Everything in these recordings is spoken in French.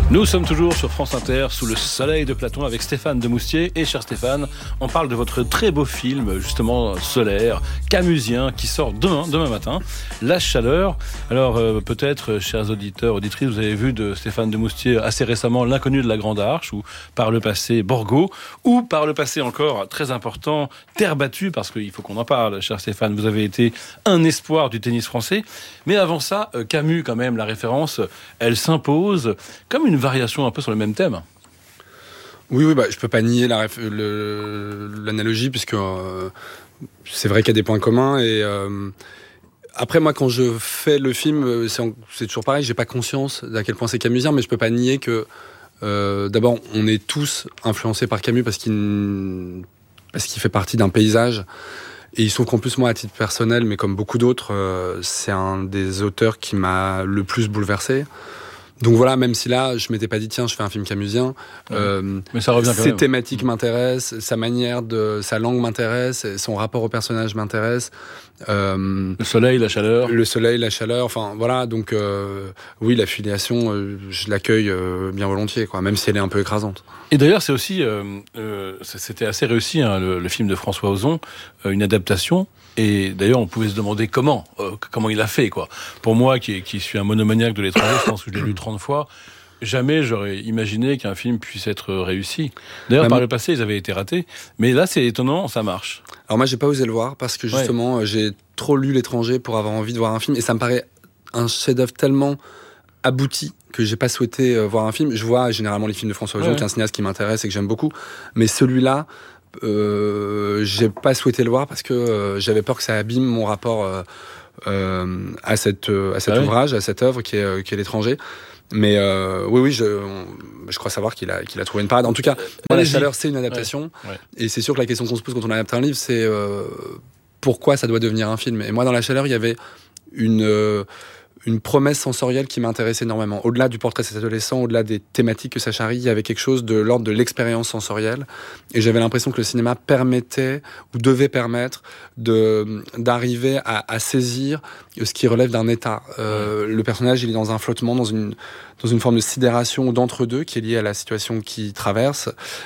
Nous sommes toujours sur France Inter, sous le soleil de Platon, avec Stéphane Demoustier. Et cher Stéphane, on parle de votre très beau film, justement solaire, camusien, qui sort demain matin, La Chaleur. Alors peut-être, chers auditeurs, auditrices, vous avez vu de Stéphane Demoustier assez récemment L'Inconnu de la Grande Arche, ou par le passé Borgo, ou par le passé encore, très important, Terre battue, parce qu'il faut qu'on en parle, cher Stéphane. Vous avez été un espoir du tennis français. Mais avant ça, Camus, quand même, la référence, elle s'impose comme une variation un peu sur le même thème. Oui, je peux pas nier l'analogie, puisque c'est vrai qu'il y a des points communs. Et après, moi, quand je fais le film, c'est toujours pareil, j'ai pas conscience d'à quel point c'est camusien, mais je peux pas nier que d'abord, on est tous influencés par Camus parce qu'il fait partie d'un paysage. Et il se trouve qu'en plus, moi, à titre personnel, mais comme beaucoup d'autres, c'est un des auteurs qui m'a le plus bouleversé. Donc voilà, même si là, je m'étais pas dit, tiens, je fais un film camusien, mais ça revient quand même. Ses thématiques m'intéressent, sa langue m'intéresse, son rapport au personnage m'intéresse. Le soleil, la chaleur. Enfin voilà, donc oui, la filiation, je l'accueille bien volontiers, quoi, même si elle est un peu écrasante. Et d'ailleurs, c'est aussi, c'était assez réussi, hein, le film de François Ozon, une adaptation. Et d'ailleurs, on pouvait se demander comment il a fait, quoi. Pour moi, qui suis un monomaniaque de l'étranger, je pense que je l'ai lu 30 fois. Jamais j'aurais imaginé qu'un film puisse être réussi. D'ailleurs, par le passé, ils avaient été ratés. Mais là, c'est étonnant, ça marche. Alors moi, j'ai pas osé le voir parce que justement, j'ai trop lu l'étranger pour avoir envie de voir un film. Et ça me paraît un chef-d'œuvre tellement abouti que j'ai pas souhaité voir un film. Je vois généralement les films de François Ozon, qui est un cinéaste qui m'intéresse et que j'aime beaucoup. Mais celui-là, j'ai pas souhaité le voir parce que j'avais peur que ça abîme mon rapport à cet ouvrage, à cette œuvre qui est l'étranger. Mais oui, je crois savoir qu'il a trouvé une parade. En tout cas, La Chaleur, c'est une adaptation. Ouais. Et c'est sûr que la question qu'on se pose quand on adapte un livre, c'est pourquoi ça doit devenir un film. Et moi, dans La Chaleur, il y avait une promesse sensorielle qui m'intéressait énormément. Au-delà du portrait de cet adolescent, au-delà des thématiques que ça charrie, il y avait quelque chose de l'ordre de l'expérience sensorielle. Et j'avais l'impression que le cinéma permettait, ou devait permettre, d'arriver à saisir ce qui relève d'un état. Le personnage, il est dans un flottement, dans une forme de sidération ou d'entre-deux qui est liée à la situation qu'il traverse,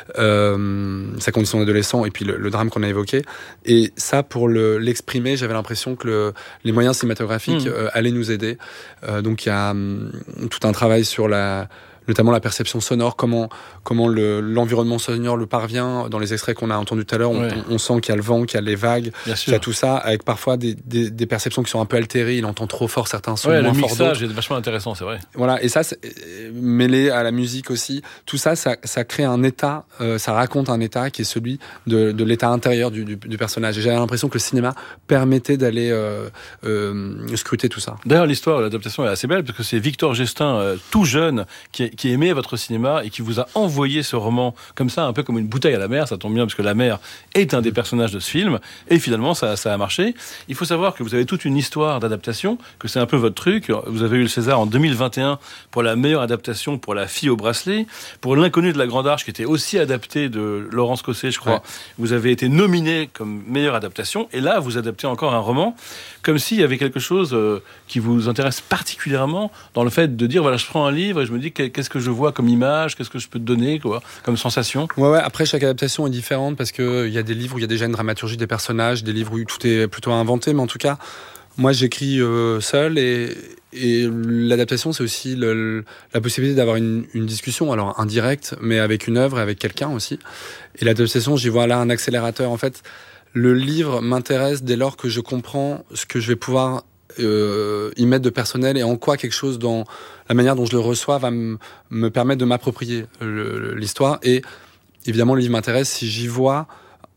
sa condition d'adolescent et puis le drame qu'on a évoqué. Et ça, pour l'exprimer, j'avais l'impression que les moyens cinématographiques allaient nous aider. Donc il y a tout un travail sur notamment la perception sonore, comment l'environnement sonore le parvient. Dans les extraits qu'on a entendus tout à l'heure, on sent qu'il y a le vent, qu'il y a les vagues, qu'il y a tout ça, avec parfois des perceptions qui sont un peu altérées. Il entend trop fort certains sons, moins fort d'autres. Le mixage est vachement intéressant, c'est vrai. Voilà, et ça, mêlé à la musique aussi, tout ça, ça crée un état, ça raconte un état qui est celui de l'état intérieur du personnage. Et j'avais l'impression que le cinéma permettait d'aller scruter tout ça. D'ailleurs, l'histoire, l'adaptation est assez belle, parce que c'est Victor Gestin, tout jeune, qui aimait votre cinéma et qui vous a envoyé ce roman comme ça, un peu comme une bouteille à la mer. Ça tombe bien parce que la mer est un des personnages de ce film. Et finalement, ça a marché. Il faut savoir que vous avez toute une histoire d'adaptation, que c'est un peu votre truc. Vous avez eu le César en 2021 pour la meilleure adaptation pour La Fille au bracelet, pour L'Inconnu de la Grande Arche, qui était aussi adapté de Laurence Cosset, je crois. Ouais. Vous avez été nominé comme meilleure adaptation. Et là, vous adaptez encore un roman, comme s'il y avait quelque chose qui vous intéresse particulièrement dans le fait de dire, voilà, je prends un livre et je me dis, qu'est-ce que je vois comme image, qu'est-ce que je peux te donner, quoi, comme sensation. Ouais. Après, chaque adaptation est différente parce que il y a des livres où il y a déjà une dramaturgie des personnages, des livres où tout est plutôt inventé, mais en tout cas, moi, j'écris seul et l'adaptation, c'est aussi la possibilité d'avoir une discussion, alors indirecte, mais avec une œuvre et avec quelqu'un aussi. Et l'adaptation, j'y vois là un accélérateur. En fait, le livre m'intéresse dès lors que je comprends ce que je vais pouvoir y mettre de personnel et en quoi quelque chose dans la manière dont je le reçois va me permettre de m'approprier l'histoire. Et évidemment, le livre m'intéresse si j'y vois,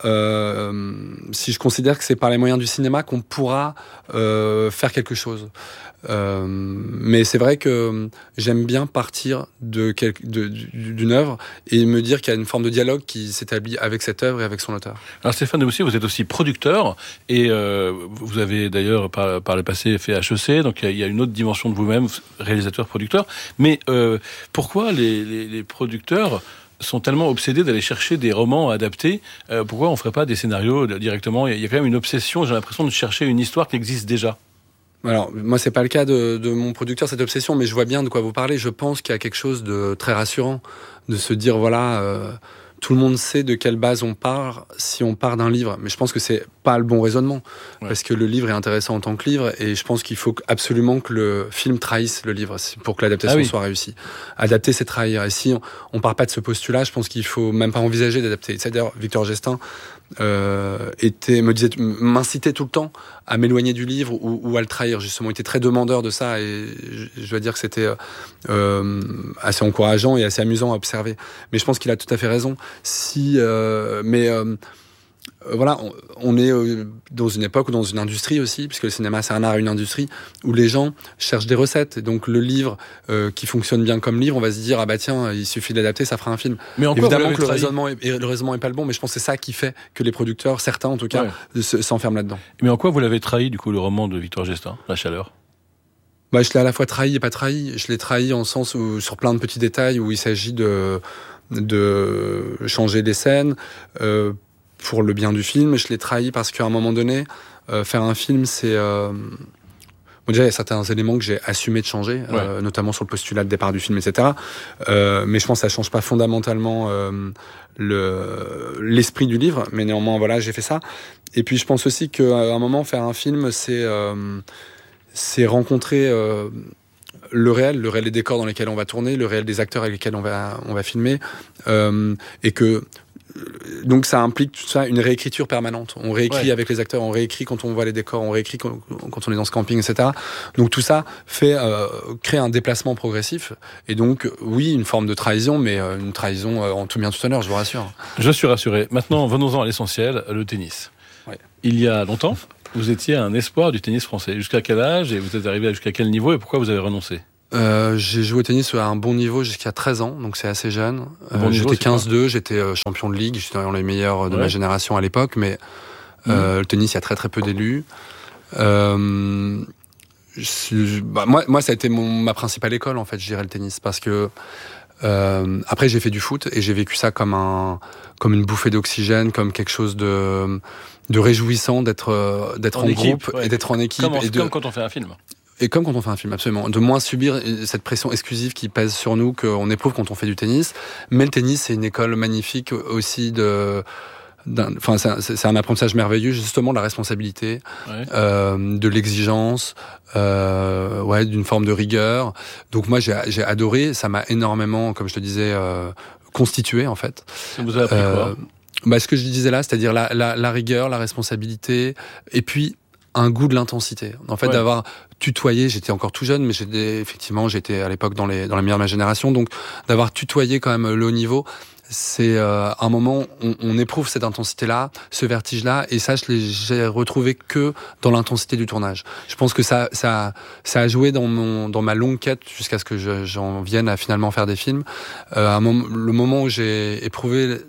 si je considère que c'est par les moyens du cinéma qu'on pourra faire quelque chose. Mais c'est vrai que j'aime bien partir d'une œuvre et me dire qu'il y a une forme de dialogue qui s'établit avec cette œuvre et avec son auteur. Alors Stéphane Demoustier, vous êtes aussi producteur et vous avez d'ailleurs par le passé fait HEC, donc il y a une autre dimension de vous-même, réalisateur-producteur. Mais pourquoi les producteurs sont tellement obsédés d'aller chercher des romans adaptés? Pourquoi on ne ferait pas des scénarios directement? Il y a quand même une obsession, j'ai l'impression, de chercher une histoire qui existe déjà. Alors, moi, c'est pas le cas de mon producteur, cette obsession, mais je vois bien de quoi vous parlez. Je pense qu'il y a quelque chose de très rassurant, de se dire, voilà, tout le monde sait de quelle base on part si on part d'un livre. Mais je pense que c'est pas le bon raisonnement, parce que le livre est intéressant en tant que livre, et je pense qu'il faut absolument que le film trahisse le livre pour que l'adaptation soit réussie. Adapter, c'est trahir. Et si on part pas de ce postulat, je pense qu'il faut même pas envisager d'adapter. C'est-à-dire, Victor Gestin m'incitait tout le temps à m'éloigner du livre ou à le trahir, justement. Il était très demandeur de ça, et je dois dire que c'était assez encourageant et assez amusant à observer. Mais je pense qu'il a tout à fait raison. Voilà, on est dans une époque ou dans une industrie aussi, puisque le cinéma c'est un art et une industrie, où les gens cherchent des recettes. Et donc le livre qui fonctionne bien comme livre, on va se dire, ah bah tiens, il suffit de l'adapter, ça fera un film. Mais évidemment que le raisonnement est pas le bon, mais je pense que c'est ça qui fait que les producteurs, certains en tout cas, s'enferment là-dedans. Mais en quoi vous l'avez trahi, du coup, le roman de Victor Gestin, La Chaleur? Bah, je l'ai à la fois trahi et pas trahi. Je l'ai trahi en sens où, sur plein de petits détails, où il s'agit de changer des scènes, pour le bien du film. Je l'ai trahi parce qu'à un moment donné, faire un film, c'est... déjà, il y a certains éléments que j'ai assumé de changer, notamment sur le postulat de départ du film, etc. Mais je pense que ça change pas fondamentalement l'esprit du livre. Mais néanmoins, voilà, j'ai fait ça. Et puis, je pense aussi qu'à un moment, faire un film, c'est rencontrer... le réel des décors dans lesquels on va tourner, le réel des acteurs avec lesquels on va filmer, et que donc ça implique tout ça, une réécriture permanente. On réécrit avec les acteurs, on réécrit quand on voit les décors, on réécrit quand on est dans ce camping, etc. Donc tout ça crée un déplacement progressif, et donc oui, une forme de trahison, mais une trahison en tout bien tout honneur, je vous rassure. Je suis rassuré. Maintenant, venons-en à l'essentiel, le tennis. Il y a longtemps, vous étiez un espoir du tennis français. Jusqu'à quel âge, et vous êtes arrivé jusqu'à quel niveau, et pourquoi vous avez renoncé? J'ai joué au tennis à un bon niveau jusqu'à 13 ans, donc c'est assez jeune. J'étais 15-2, j'étais champion de ligue, j'étais dans les meilleurs de ma génération à l'époque, mais le tennis, il y a très très peu d'élus. Moi, ça a été ma principale école, en fait, je dirais, le tennis, parce que après j'ai fait du foot et j'ai vécu ça comme une bouffée d'oxygène, comme quelque chose de réjouissant d'être en groupe et d'être en équipe. Comme quand on fait un film. Et comme quand on fait un film, absolument. De moins subir cette pression exclusive qui pèse sur nous, qu'on éprouve quand on fait du tennis. Mais le tennis, c'est une école magnifique aussi c'est un apprentissage merveilleux, justement, de la responsabilité, de l'exigence, d'une forme de rigueur. Donc moi, j'ai adoré. Ça m'a énormément, comme je te disais, constitué, en fait. Ça vous a appris quoi? Ce que je disais là, c'est-à-dire la rigueur, la responsabilité, et puis un goût de l'intensité. En fait, d'avoir tutoyé, j'étais encore tout jeune, mais j'étais à l'époque dans les meilleurs de ma génération, donc d'avoir tutoyé quand même le haut niveau, c'est un moment où on éprouve cette intensité-là, ce vertige-là, et ça, j'ai retrouvé que dans l'intensité du tournage. Je pense que ça a joué dans ma longue quête jusqu'à ce que j'en vienne à finalement faire des films. Le moment où j'ai éprouvé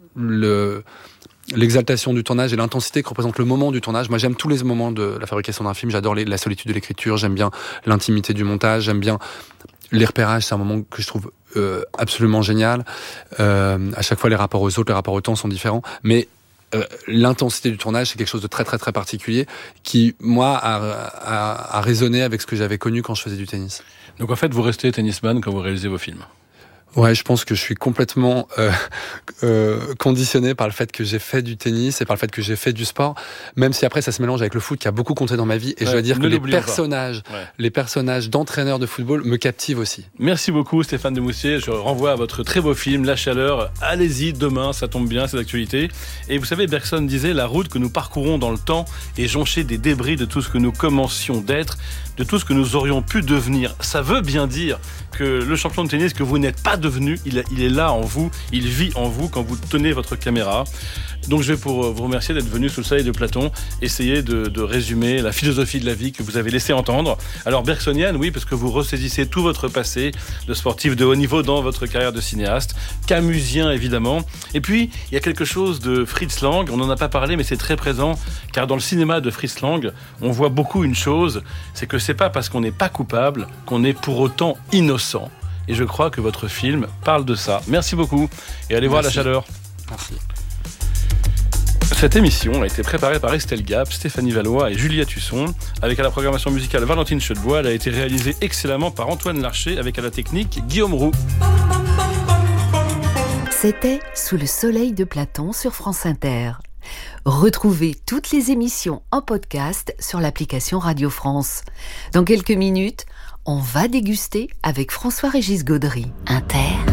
l'exaltation du tournage et l'intensité que représente le moment du tournage. Moi, j'aime tous les moments de la fabrication d'un film. J'adore la solitude de l'écriture, j'aime bien l'intimité du montage, j'aime bien les repérages. C'est un moment que je trouve absolument génial. À chaque fois, les rapports aux autres, les rapports au temps sont différents, mais l'intensité du tournage, c'est quelque chose de très très très particulier qui, moi, a résonné avec ce que j'avais connu quand je faisais du tennis. Donc en fait, vous restez tennisman quand vous réalisez vos films? Ouais, je pense que je suis complètement conditionné par le fait que j'ai fait du tennis et par le fait que j'ai fait du sport, même si après ça se mélange avec le foot qui a beaucoup compté dans ma vie, et je dois dire que les personnages d'entraîneurs de football me captivent aussi. Merci beaucoup Stéphane Demoustier, je renvoie à votre très beau film La Chaleur. Allez-y, demain, ça tombe bien, c'est d'actualité. Et vous savez, Bergson disait, la route que nous parcourons dans le temps est jonchée des débris de tout ce que nous commencions d'être, de tout ce que nous aurions pu devenir. Ça veut bien dire que le champion de tennis que vous n'êtes pas devenu, il est là en vous, il vit en vous quand vous tenez votre caméra. Donc je vais, pour vous remercier d'être venu sous le soleil de Platon, essayer de résumer la philosophie de la vie que vous avez laissé entendre. Alors bergsonienne, oui, parce que vous ressaisissez tout votre passé de sportif de haut niveau dans votre carrière de cinéaste, camusien évidemment. Et puis il y a quelque chose de Fritz Lang, on n'en a pas parlé mais c'est très présent, car dans le cinéma de Fritz Lang, on voit beaucoup une chose, c'est que c'est pas parce qu'on n'est pas coupable qu'on est pour autant innocent. Et je crois que votre film parle de ça. Merci beaucoup et allez voir La Chaleur. Merci. Cette émission a été préparée par Estelle Gap, Stéphanie Valois et Juliette Husson. Avec à la programmation musicale Valentine Chedebois, elle a été réalisée excellemment par Antoine Larcher avec à la technique Guillaume Roux. C'était Sous le soleil de Platon sur France Inter. Retrouvez toutes les émissions en podcast sur l'application Radio France. Dans quelques minutes, on va déguster avec François-Régis Gaudry. Inter.